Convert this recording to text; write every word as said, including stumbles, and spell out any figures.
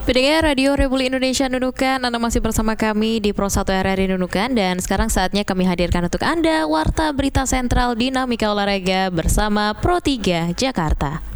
Pendengar Radio Republik Indonesia Nunukan, Anda masih bersama kami di Pro satu R R I Nunukan. Dan sekarang saatnya kami hadirkan untuk Anda Warta Berita Sentral Dinamika Olahraga bersama Pro tiga Jakarta.